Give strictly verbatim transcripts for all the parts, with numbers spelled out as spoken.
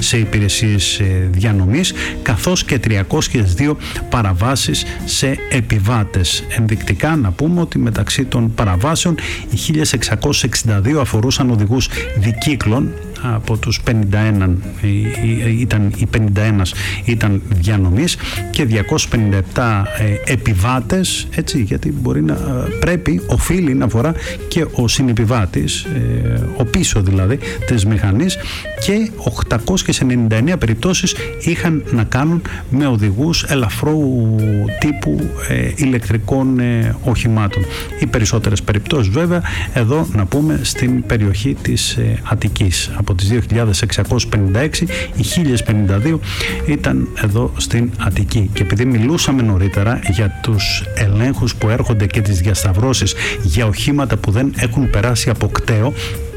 σε υπηρεσίες διανομής, καθώς και τριακόσιες δύο παραβάσεις σε επιβάτες. Ενδεικτικά να πούμε ότι μεταξύ των παραβάσεων οι χίλια εξακόσιες εξήντα δύο αφορούσαν οδηγούς δικύκλων, από τους πενήντα ένα ήταν, οι πενήντα ένα ήταν διανομής, και διακόσιες πενήντα επτά ε, επιβάτες, έτσι, γιατί μπορεί να πρέπει, οφείλει να αφορά και ο συνεπιβάτης, ε, ο πίσω δηλαδή της μηχανής, και οκτακόσιες ενενήντα εννέα περιπτώσεις είχαν να κάνουν με οδηγούς ελαφρού τύπου ε, ηλεκτρικών ε, οχημάτων. Οι περισσότερες περιπτώσεις βέβαια εδώ να πούμε στην περιοχή της ε, Αττικής. Από τις δύο χιλιάδες εξακόσιες πενήντα έξι οι χίλια πενήντα δύο ήταν εδώ στην Αττική. Και επειδή μιλούσαμε νωρίτερα για τους ελέγχους που έρχονται και τις διασταυρώσεις για οχήματα που δεν έχουν περάσει από κταίο,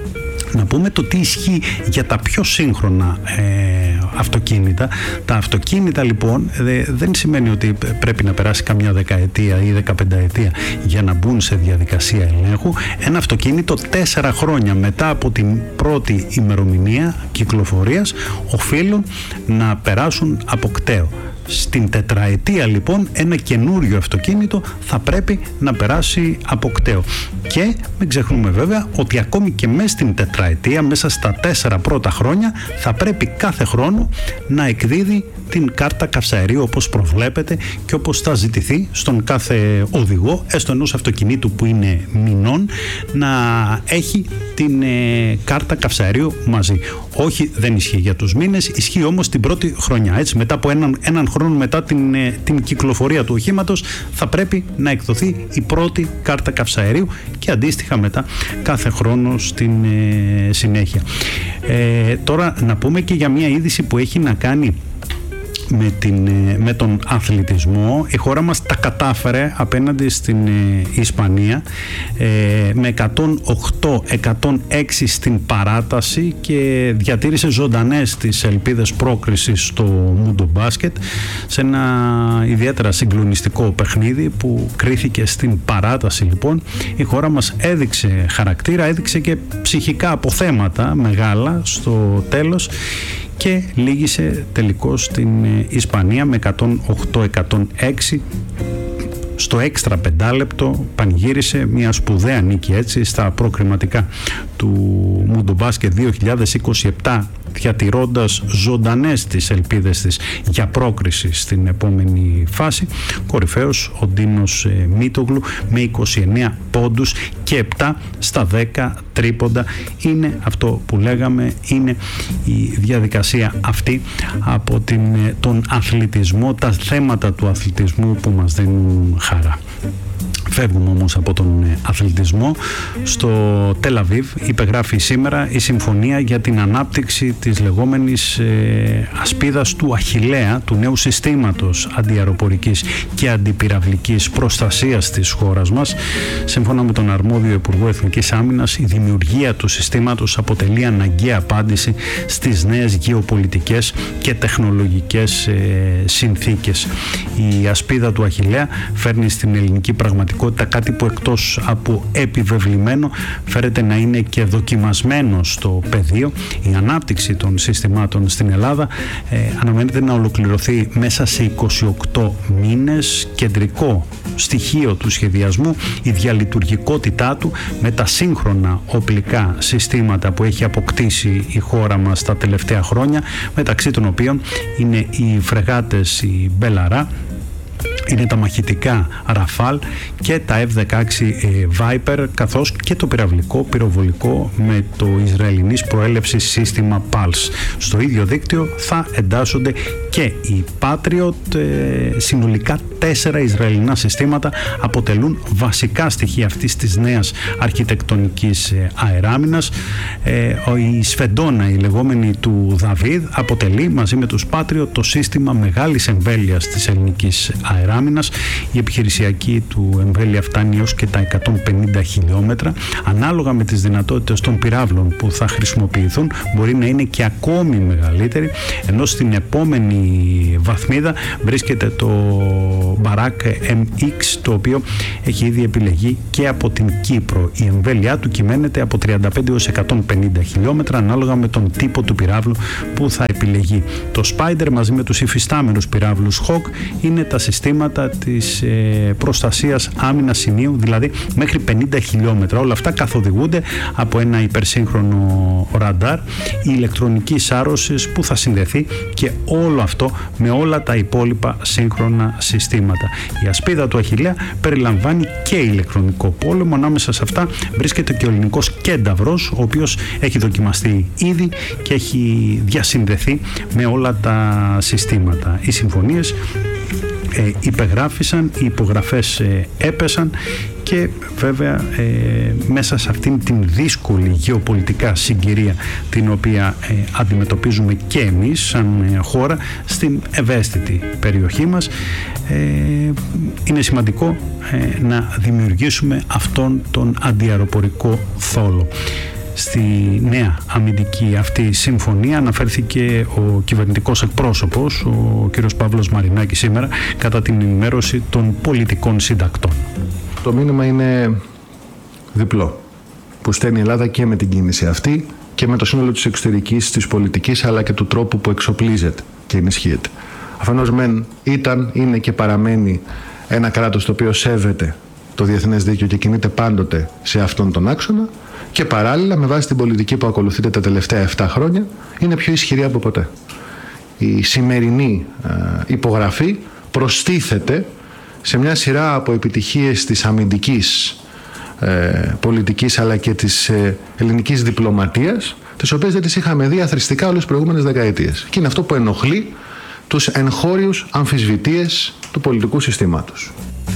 να πούμε το τι ισχύει για τα πιο σύγχρονα ε, αυτοκίνητα. Τα αυτοκίνητα λοιπόν δε, δεν σημαίνει ότι πρέπει να περάσει καμιά δεκαετία ή δεκαπενταετία για να μπουν σε διαδικασία ελέγχου. Ένα αυτοκίνητο τέσσερα χρόνια μετά από την πρώτη ημερομηνία κυκλοφορίας οφείλουν να περάσουν από κταίο. Στην τετραετία λοιπόν ένα καινούριο αυτοκίνητο θα πρέπει να περάσει από κταίο. Και μην ξεχνούμε βέβαια ότι ακόμη και μέσα στην τετραετία, μέσα στα τέσσερα πρώτα χρόνια, θα πρέπει κάθε χρόνο να εκδίδει την κάρτα καυσαερίου όπως προβλέπεται και όπως θα ζητηθεί στον κάθε οδηγό, έστω ενός αυτοκινήτου που είναι μηνών, να έχει την ε, κάρτα καυσαερίου μαζί. Όχι, δεν ισχύει για τους μήνες, ισχύει όμως την πρώτη χρονιά. Έτσι, μετά από έναν, έναν χρόνο μετά την, ε, την κυκλοφορία του οχήματος θα πρέπει να εκδοθεί η πρώτη κάρτα καυσαερίου και αντίστοιχα μετά κάθε χρόνο στην ε, συνέχεια. Ε, τώρα να πούμε και για μια είδηση που έχει να κάνει με, την, με τον αθλητισμό. Η χώρα μας τα κατάφερε απέναντι στην Ισπανία ε, με εκατόν οκτώ εκατόν έξι στην παράταση και διατήρησε ζωντανές τις ελπίδες πρόκρισης στο Μούντο Μπάσκετ σε ένα ιδιαίτερα συγκλονιστικό παιχνίδι που κρίθηκε στην παράταση. Λοιπόν, η χώρα μας έδειξε χαρακτήρα, έδειξε και ψυχικά αποθέματα μεγάλα στο τέλος και λύγησε τελικώς την Ισπανία με εκατόν οκτώ εκατόν έξι. Στο έξτρα πεντάλεπτο πανηγύρισε μια σπουδαία νίκη έτσι στα προκριματικά του Μούντο Μπάσκετ δύο χιλιάδες είκοσι επτά, διατηρώντας ζωντανές τις ελπίδες της για πρόκριση στην επόμενη φάση. Κορυφαίος ο Ντίνος Μίτογλου με είκοσι εννέα πόντους και επτά στα δέκα τρίποντα. Είναι αυτό που λέγαμε, είναι η διαδικασία αυτή από την, τον αθλητισμό, τα θέματα του αθλητισμού που μας δίνουν χαρά. Φεύγουμε όμως από τον αθλητισμό. Στο Τελ-Αβίβ υπεγράφει σήμερα η συμφωνία για την ανάπτυξη της λεγόμενης ε, ασπίδας του Αχιλλέα, του νέου συστήματος αντιαεροπορικής και αντιπυραυλικής προστασίας της χώρας μας. Σύμφωνα με τον αρμόδιο Υπουργό Εθνικής Άμυνας, η δημιουργία του συστήματος αποτελεί αναγκαία απάντηση στις νέες γεωπολιτικές και τεχνολογικές ε, συνθήκες. Η ασπίδα του Αχιλλέα φέρνει στην ελληνική πραγματικότητα κάτι που εκτός από επιβεβλημένο φέρεται να είναι και δοκιμασμένο στο πεδίο. Η ανάπτυξη των συστημάτων στην Ελλάδα ε, αναμένεται να ολοκληρωθεί μέσα σε είκοσι οκτώ μήνες. Κεντρικό στοιχείο του σχεδιασμού η διαλειτουργικότητά του με τα σύγχρονα οπλικά συστήματα που έχει αποκτήσει η χώρα μας τα τελευταία χρόνια, μεταξύ των οποίων είναι οι φρεγάτες η Μπελαρά, είναι τα μαχητικά Ραφάλ και τα εφ δεκαέξι Viper, καθώς και το πυραυλικό πυροβολικό με το ισραηλινής προέλευσης σύστημα Pulse. Στο ίδιο δίκτυο θα εντάσσονται και οι Patriot. Συνολικά τέσσερα ισραηλινά συστήματα αποτελούν βασικά στοιχεία αυτής της νέας αρχιτεκτονικής αεράμινας. Η Σφεντόνα, η λεγόμενη του Δαβίδ, αποτελεί μαζί με τους Patriot το σύστημα μεγάλης εμβέλειας της ελληνικής αεράμινας. άμυνας. Η επιχειρησιακή του εμβέλεια φτάνει έως και τα εκατόν πενήντα χιλιόμετρα. Ανάλογα με τις δυνατότητες των πυράβλων που θα χρησιμοποιηθούν, μπορεί να είναι και ακόμη μεγαλύτερη, ενώ στην επόμενη βαθμίδα βρίσκεται το Barak εμ εξ, το οποίο έχει ήδη επιλεγεί και από την Κύπρο. Η εμβέλειά του κυμαίνεται από τριάντα πέντε έως εκατόν πενήντα χιλιόμετρα, ανάλογα με τον τύπο του πυράβλου που θα επιλεγεί. Το Spider μαζί με τους υφιστάμενους πυράβλους Hawk είναι τα συστήματα της ε, προστασίας άμυνας σημείου, δηλαδή μέχρι πενήντα χιλιόμετρα. Όλα αυτά καθοδηγούνται από ένα υπερσύγχρονο ραντάρ ηλεκτρονικής σάρωσης που θα συνδεθεί, και όλο αυτό με όλα τα υπόλοιπα σύγχρονα συστήματα. Η ασπίδα του Αχιλλέα περιλαμβάνει και ηλεκτρονικό πόλεμο. Ανάμεσα σε αυτά βρίσκεται και ο ελληνικός Κένταβρος, ο οποίος έχει δοκιμαστεί ήδη και έχει διασυνδεθεί με όλα τα συστήματα. Οι συμφωνίες ε, υπεγράφησαν, οι υπογραφές ε, έπεσαν, και βέβαια ε, μέσα σε αυτήν την δύσκολη γεωπολιτικά συγκυρία την οποία ε, αντιμετωπίζουμε και εμείς σαν ε, χώρα στην ευαίσθητη περιοχή μας, ε, είναι σημαντικό ε, να δημιουργήσουμε αυτόν τον αντιαεροπορικό θόλο. Στη νέα αμυντική αυτή συμφωνία αναφέρθηκε ο κυβερνητικός εκπρόσωπος, ο κ. Παύλος Μαρινάκης, σήμερα κατά την ενημέρωση των πολιτικών συντακτών. Το μήνυμα είναι διπλό, που στέλνει η Ελλάδα και με την κίνηση αυτή και με το σύνολο της εξωτερικής, της πολιτικής, αλλά και του τρόπου που εξοπλίζεται και ενισχύεται. Αφενός μεν ήταν, είναι και παραμένει ένα κράτος το οποίο σέβεται το διεθνές δίκαιο και κινείται πάντοτε σε αυτόν τον άξονα, και παράλληλα με βάση την πολιτική που ακολουθείται τα τελευταία επτά χρόνια είναι πιο ισχυρή από ποτέ. Η σημερινή ε, υπογραφή προστίθεται σε μια σειρά από επιτυχίες της αμυντικής ε, πολιτικής αλλά και της ε, ελληνικής διπλωματίας, τις οποίες δεν τις είχαμε δει αθροιστικά όλες τις προηγούμενες δεκαετίες. Και είναι αυτό που ενοχλεί τους εγχώριους αμφισβητείες του πολιτικού συστήματος.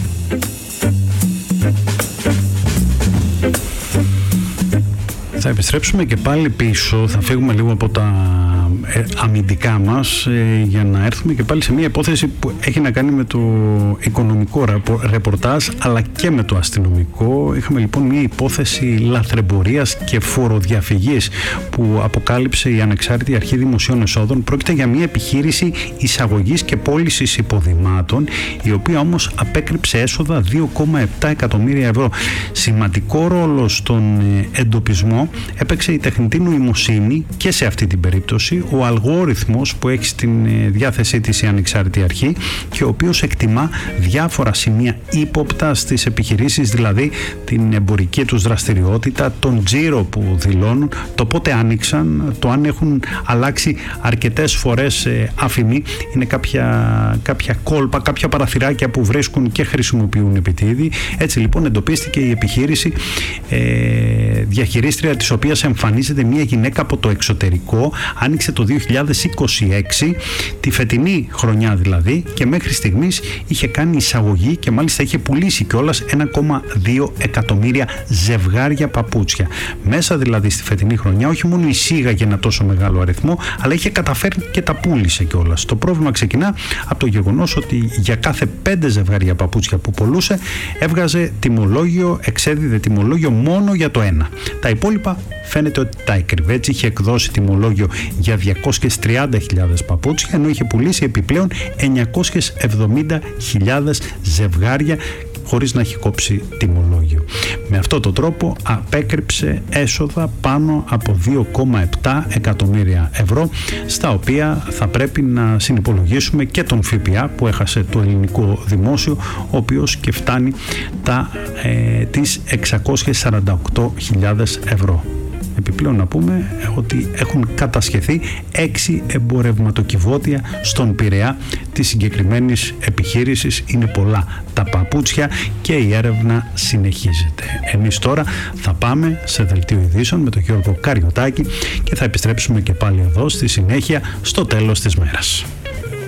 Θα επιστρέψουμε και πάλι πίσω, θα φύγουμε λίγο από τα ε, αμυντικά μας ε, για να έρθουμε και πάλι σε μια υπόθεση που έχει να κάνει με το οικονομικό ρεπορτάζ αλλά και με το αστυνομικό. Είχαμε λοιπόν μια υπόθεση λαθρεμπορίας και φοροδιαφυγής που αποκάλυψε η Ανεξάρτητη Αρχή Δημοσίων Εσόδων. Πρόκειται για μια επιχείρηση εισαγωγής και πώλησης υποδημάτων, η οποία όμως απέκρυψε έσοδα δύο κόμμα επτά εκατομμύρια ευρώ. Σημαντικό ρόλο στον εντοπισμό έπαιξε η τεχνητή νοημοσύνη και σε αυτή την περίπτωση, ο αλγόριθμος που έχει στην διάθεσή της η Ανεξάρτητη Αρχή και ο οποίος εκτιμά διάφορα σημεία ύποπτα στις επιχειρήσεις, δηλαδή την εμπορική τους δραστηριότητα, τον τζίρο που δηλώνουν, το πότε άνοιξαν, το αν έχουν αλλάξει αρκετές φορές αφημί. Είναι κάποια, κάποια κόλπα, κάποια παραθυράκια που βρίσκουν και χρησιμοποιούν επιτίδη. Έτσι λοιπόν εντοπίστηκε η επιχείρηση, ε, διαχειρίστρια της οποίας εμφανίζεται μια γυναίκα από το εξωτερικό. Άνοιξε το δύο χιλιάδες είκοσι έξι, τη φετινή χρονιά δηλαδή, και μέχρι στιγμής είχε κάνει εισαγωγή και μάλιστα είχε πουλήσει κιόλας ένα κόμμα δύο εκατομμύρια ζευγάρια παπούτσια. Μέσα δηλαδή στη φετινή χρονιά όχι μόνο εισήγαγε ένα τόσο μεγάλο αριθμό, αλλά είχε καταφέρει και τα πούλησε κιόλας. Το πρόβλημα ξεκινά από το γεγονός ότι για κάθε πέντε ζευγάρια παπούτσια που πουλούσε έβγαζε τιμολόγιο, εξέδιδε τιμολόγιο μόνο για το ένα. Τα υπόλοιπα φαίνεται ότι τα έκρυβε. Έτσι είχε εκδώσει τιμολόγιο για διακόσιες τριάντα χιλιάδες παπούτσια, ενώ είχε πουλήσει επιπλέον εννιακόσιες εβδομήντα χιλιάδες ζευγάρια χωρίς να έχει κόψει τιμολόγιο. Με αυτόν τον τρόπο απέκρυψε έσοδα πάνω από δύο κόμμα επτά εκατομμύρια ευρώ, στα οποία θα πρέπει να συνυπολογίσουμε και τον ΦΠΑ που έχασε το ελληνικό δημόσιο, ο οποίος και φτάνει τα, ε, τις εξακόσιες σαράντα οκτώ χιλιάδες ευρώ. Επιπλέον να πούμε ότι έχουν κατασχεθεί έξι εμπορευματοκιβώτια στον Πειραιά της συγκεκριμένης επιχείρησης. Είναι πολλά τα παπούτσια και η έρευνα συνεχίζεται. Εμείς τώρα θα πάμε σε δελτίο ειδήσεων με τον Γιώργο Καριωτάκη και θα επιστρέψουμε και πάλι εδώ στη συνέχεια στο τέλος της μέρας.